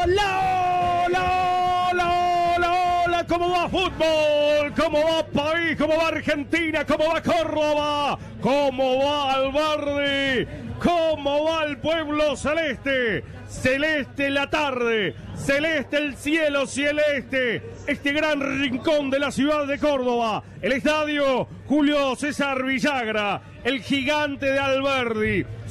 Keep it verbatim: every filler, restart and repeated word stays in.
hola, hola, hola, hola, hola, ¿cómo va fútbol? ¿Cómo va país? ¿Cómo va Argentina? ¿Cómo va Córdoba? ¿Cómo va Alberdi? ¿Cómo va el pueblo celeste? Celeste la tarde, celeste el cielo celeste, este gran rincón de la ciudad de Córdoba, el estadio Julio César Villagra, el gigante de Alberdi,